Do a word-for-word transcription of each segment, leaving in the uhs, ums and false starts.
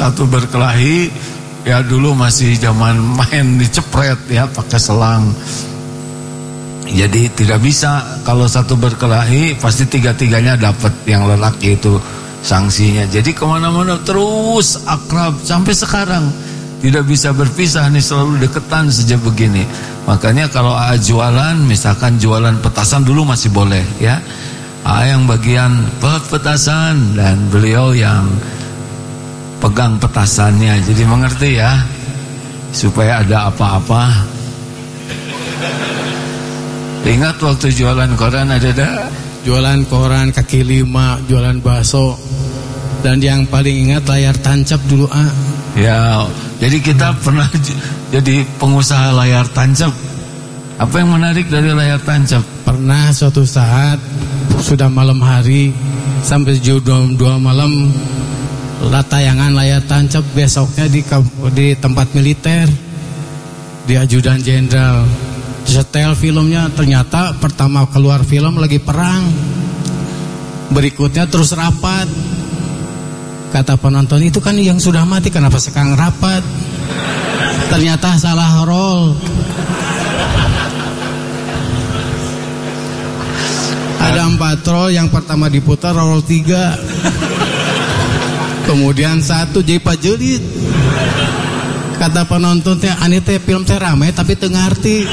satu berkelahi, ya dulu masih zaman main dicepret ya pakai selang. Jadi tidak bisa kalau satu berkelahi pasti tiga-tiganya dapat yang lelaki itu sanksinya. Jadi kemana-mana terus akrab sampai sekarang tidak bisa berpisah nih, selalu deketan sejak begini. Makanya kalau A A jualan, misalkan jualan petasan dulu masih boleh ya. A A yang bagian petasan dan beliau yang pegang petasannya. Jadi mengerti ya, supaya ada apa-apa. Ingat waktu jualan koran ada dah? Jualan koran kaki lima, jualan bakso. Dan yang paling ingat layar tancap dulu A. Ya, jadi kita pernah jadi pengusaha layar tancap. Apa yang menarik dari layar tancap? Pernah suatu saat sudah malam hari sampai jam dua malam lah tayangan layar tancap, besoknya di di tempat militer di Ajudan Jenderal. Setel filmnya, ternyata pertama keluar film lagi perang, berikutnya terus rapat. Kata penonton, itu kan yang sudah mati, kenapa sekarang rapat? Ternyata salah roll. Ada empat roll, yang pertama diputar roll tiga, kemudian satu jadi pajelit. Kata penonton teh, ani teh film teh rame tapi teu ngarti.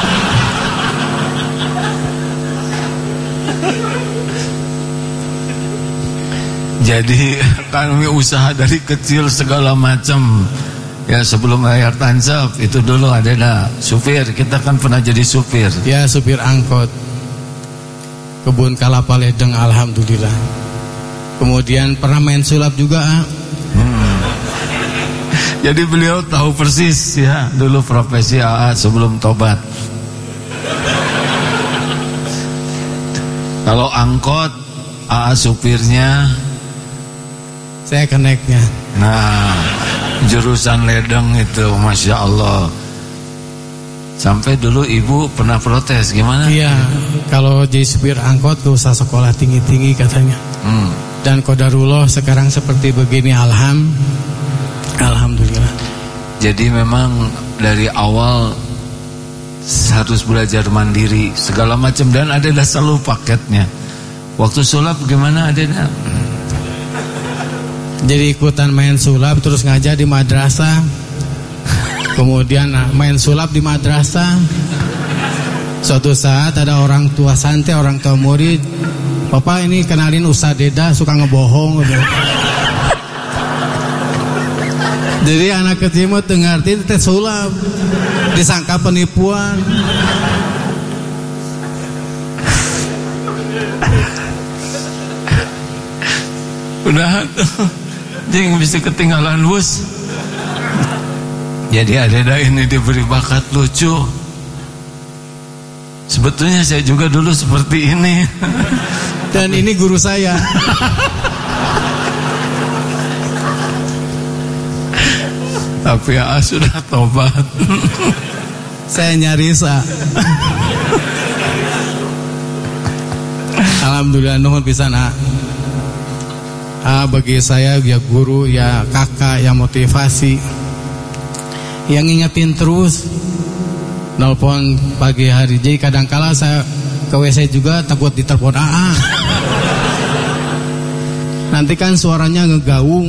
Jadi kami usaha dari kecil segala macam. Ya sebelum layar tancap itu dulu ada dah supir. Kita kan pernah jadi supir. Ya, supir angkot. Kebun kelapa ledeng, alhamdulillah. Kemudian pernah main sulap juga. Hmm. Jadi beliau tahu persis ya dulu profesi A A sebelum tobat. Kalau angkot A A supirnya, saya keneknya. Nah, jurusan ledeng itu, masya Allah. Sampai dulu ibu pernah protes, gimana? Iya, kalau jadi supir angkot gak usah sekolah tinggi-tinggi katanya. Hmm. Dan qadarullah sekarang seperti begini, alham, alhamdulillah. Jadi memang dari awal harus belajar mandiri segala macam, dan ada selalu paketnya. Waktu sulap gimana ada? Jadi ikutan main sulap, terus ngajar di madrasah. Kemudian main sulap di madrasah. Suatu saat ada orang tua santri, orang tua murid, "Bapak ini kenalin Ustaz Deda, suka ngebohong." Jadi anak kecil mah teu ngarti teh sulap, disangka penipuan. Udah jeng bisa ketinggalan bus. Jadi ada ini diberi bakat lucu. Sebetulnya saya juga dulu seperti ini. Dan ini guru saya. Tapi A sudah tobat. Saya nyarisa. Alhamdulillah, nuhun pisan A. A bagi saya ya guru, ya kakak, ya motivasi, yang ngingetin terus. Nelpon pagi hari, jadi kadangkala saya ke W C juga takut ditelepon A A. Nanti kan suaranya ngegaung.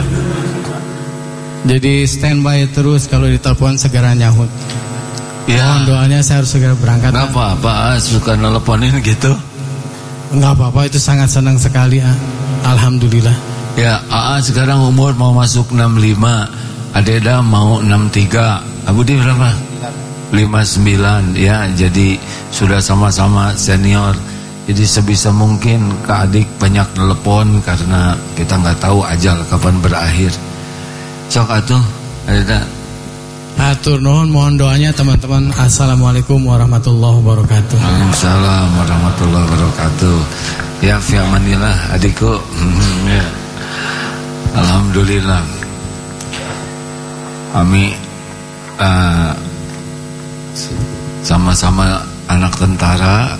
Jadi standby terus, kalau ditelepon segera nyahut. Ya. Mohon doanya, saya harus segera berangkat. Gak apa-apa, suka nelponin gitu. Enggak apa-apa, itu sangat senang sekali A. Alhamdulillah. Ya, A A sekarang umur mau masuk enam puluh lima, Adeda mau enam puluh tiga. Abu Di berapa? lima puluh sembilan. Ya, jadi sudah sama-sama senior. Jadi sebisa mungkin ke adik banyak telepon, karena kita nggak tahu ajal kapan berakhir. Sok atuh, Adeda. Atur nuhun, mohon doanya teman-teman. Assalamualaikum warahmatullahi wabarakatuh. Waalaikumsalam warahmatullahi wabarakatuh. Ya, fi amanillah adikku. Ya. Alhamdulillah. Kami uh, sama-sama anak tentara,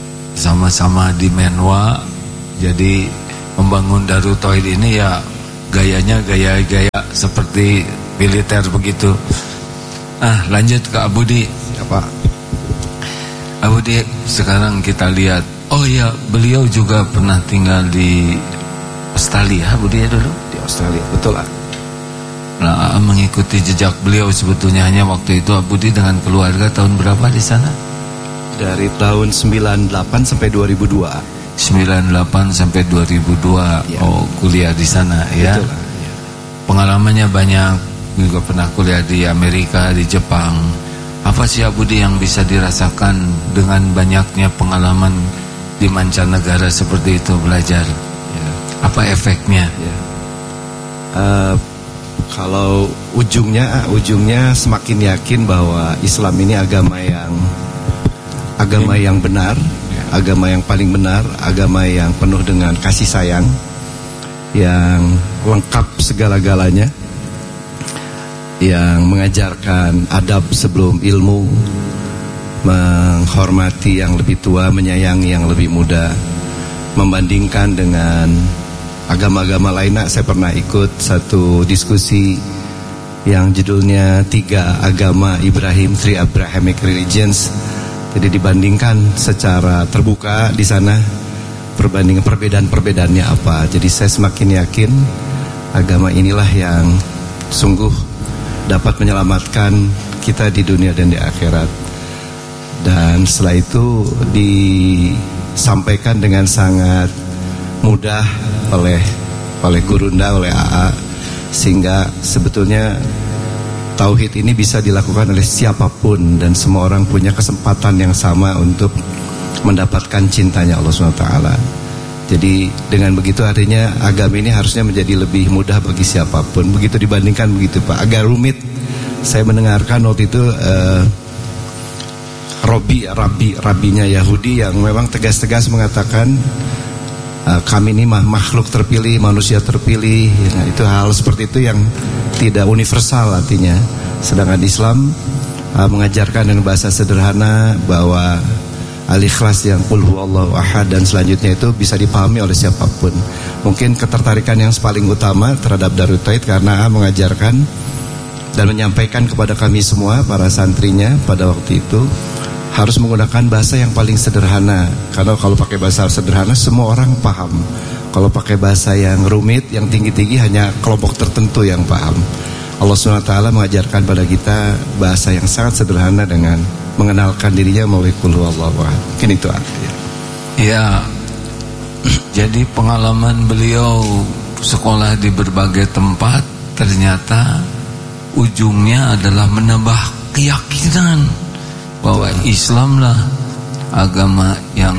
sama-sama di Menwa. Jadi membangun Darut Tauhid ini ya gayanya gaya-gaya seperti militer begitu. Ah, lanjut ke Abu Di. Apa? Abu Di, sekarang kita lihat. Oh iya, beliau juga pernah tinggal di Australia, Abu Di ya dulu. Di Australia, betul lah. Nah, mengikuti jejak beliau sebetulnya hanya waktu itu Abu Di dengan keluarga tahun berapa di sana? Dari tahun sembilan puluh delapan sampai dua ribu dua. sembilan puluh delapan sampai dua ribu dua. Ya. Oh, kuliah di sana ya. Betul lah, ya. Pengalamannya banyak, juga pernah kuliah di Amerika, di Jepang. Apa sih Abu Di yang bisa dirasakan dengan banyaknya pengalaman di mancanegara seperti itu belajar? Ya. Apa efeknya? Ya. Uh, Kalau ujungnya, ujungnya semakin yakin bahwa Islam ini agama yang agama yang benar, agama yang paling benar, agama yang penuh dengan kasih sayang, yang lengkap segala-galanya, yang mengajarkan adab sebelum ilmu, menghormati yang lebih tua, menyayangi yang lebih muda, membandingkan dengan agama-agama lainnya. Saya pernah ikut satu diskusi yang judulnya Tiga Agama Ibrahim, Three Abrahamic Religions. Jadi dibandingkan secara terbuka di sana, perbandingan perbedaan-perbedaannya apa. Jadi saya semakin yakin agama inilah yang sungguh dapat menyelamatkan kita di dunia dan di akhirat. Dan setelah itu disampaikan dengan sangat mudah oleh oleh Gurunda, oleh A A, sehingga sebetulnya tauhid ini bisa dilakukan oleh siapapun dan semua orang punya kesempatan yang sama untuk mendapatkan cintanya Allah subhanahu wa taala. Jadi dengan begitu artinya agama ini harusnya menjadi lebih mudah bagi siapapun. Begitu dibandingkan begitu Pak, agak rumit. Saya mendengarkan waktu itu uh, Robi, Rabi, Rabinya Yahudi yang memang tegas-tegas mengatakan Uh, kami ini mah makhluk terpilih, manusia terpilih. Nah, itu hal seperti itu yang tidak universal artinya. Sedangkan Islam uh, mengajarkan dengan bahasa sederhana bahwa al-ikhlas yang qul huwallahu ahad dan selanjutnya itu bisa dipahami oleh siapapun. Mungkin ketertarikan yang paling utama terhadap Darut Tauhid karena mengajarkan dan menyampaikan kepada kami semua para santrinya pada waktu itu harus menggunakan bahasa yang paling sederhana. Karena kalau pakai bahasa sederhana semua orang paham. Kalau pakai bahasa yang rumit, yang tinggi-tinggi hanya kelompok tertentu yang paham. Allah subhanahu wa taala mengajarkan pada kita bahasa yang sangat sederhana dengan mengenalkan dirinya melalui qul huwallahu ahad. Mungkin itu artinya. Ya. Jadi pengalaman beliau sekolah di berbagai tempat ternyata ujungnya adalah menambah keyakinan bahwa Islamlah agama yang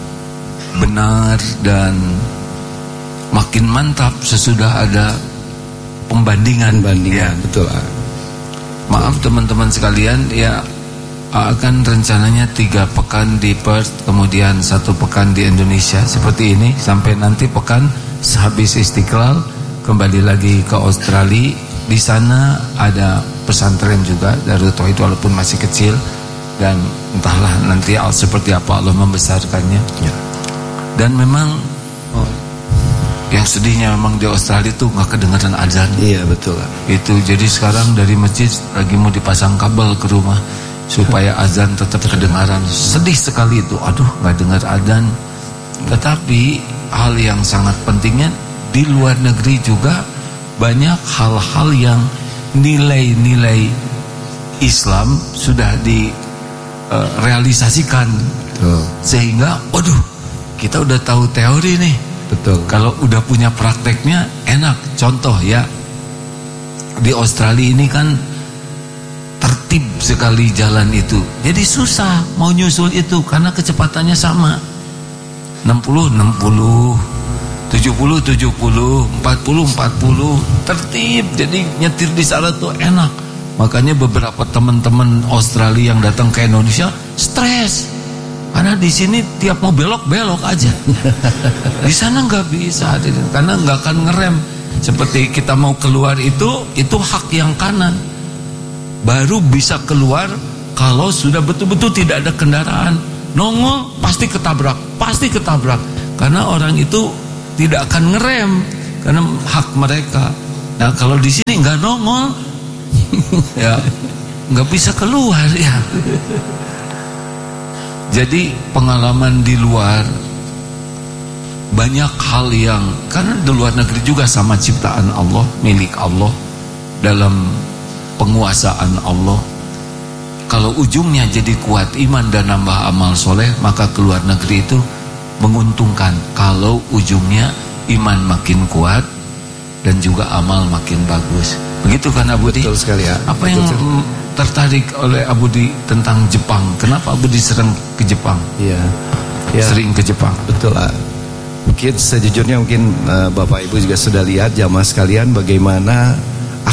benar dan makin mantap sesudah ada pembandingan. Pembandingan, ya. Betul. Maaf teman-teman sekalian, ya akan rencananya tiga pekan di Perth, kemudian satu pekan di Indonesia seperti ini sampai nanti pekan sehabis Istiqlal kembali lagi ke Australia. Di sana ada pesantren juga Darut Tauhid walaupun masih kecil. Dan entahlah nanti seperti apa Allah membesarkannya ya. Dan memang oh, yang sedihnya memang di Australia itu gak kedengaran azan. Iya betul lah. Itu jadi sekarang dari masjid lagi mau dipasang kabel ke rumah supaya azan tetap kedengaran. Sedih sekali itu. Aduh gak dengar azan. Tetapi hal yang sangat pentingnya di luar negeri juga banyak hal-hal yang nilai-nilai Islam sudah di Uh, realisasikan. Betul. Sehingga waduh kita udah tahu teori nih. Betul. Kalau udah punya prakteknya enak. Contoh ya, di Australia ini kan tertib sekali jalan itu. Jadi susah mau nyusul itu karena kecepatannya sama enam puluh enam puluh, tujuh puluh tujuh puluh, empat puluh empat puluh, tertib. Jadi nyetir di sana tuh enak. Makanya beberapa teman-teman Australia yang datang ke Indonesia stres karena di sini tiap mau belok belok aja. Di sana nggak bisa, karena nggak akan ngerem. Seperti kita mau keluar itu, itu hak yang kanan. Baru bisa keluar kalau sudah betul-betul tidak ada kendaraan. Nongol pasti ketabrak, pasti ketabrak. Karena orang itu tidak akan ngerem. karena hak mereka. Nah kalau di sini nggak nongol, ya nggak bisa keluar ya. Jadi pengalaman di luar banyak hal yang, karena di luar negeri juga sama ciptaan Allah, milik Allah, dalam penguasaan Allah. Kalau ujungnya jadi kuat iman dan nambah amal soleh, maka keluar negeri itu menguntungkan. Kalau ujungnya iman makin kuat dan juga amal makin bagus. Begitu kan Abu Di? Betul sekali ya. Apa Betul yang sekali. tertarik oleh Abu Di tentang Jepang? Kenapa Abu Di sering ke Jepang? Iya. Ya, Sering ke Jepang. betul lah. Mungkin sejujurnya mungkin uh, Bapak Ibu juga sudah lihat jamaah sekalian bagaimana